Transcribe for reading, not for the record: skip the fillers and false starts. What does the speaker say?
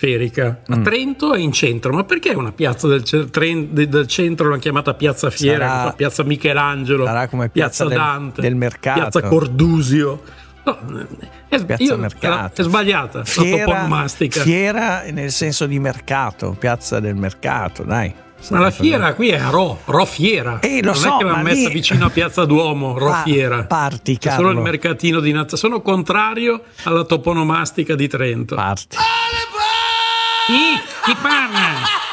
emisferica. A Trento è in centro, ma perché una piazza del centro l'hanno chiamata Piazza Fiera, piazza Michelangelo, sarà come piazza del, Dante, del mercato, piazza Cordusio. No, è sbagliata la toponomastica. Fiera nel senso di mercato, piazza del mercato, dai. Ma la fiera qui è a Ro Fiera. Non è che l'hanno messa vicino a Piazza Duomo, Ro Fiera. Parti, Carlo. Solo il mercatino di Nazionale. Sono contrario alla toponomastica di Trento. Parti. Chi parla?